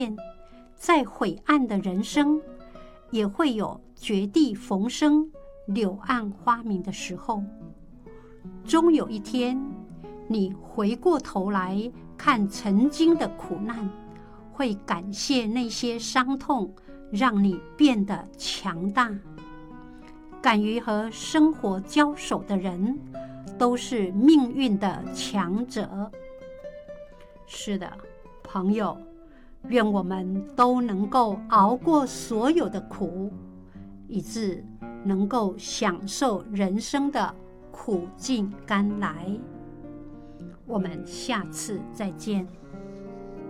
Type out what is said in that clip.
再晦暗的人生，也会有绝地逢生、柳暗花明的时候。终有一天，你回过头来看曾经的苦难，会感谢那些伤痛让你变得强大。敢于和生活交手的人，都是命运的强者。是的，朋友，愿我们都能够熬过所有的苦，以致能够享受人生的苦尽甘来。我们下次再见。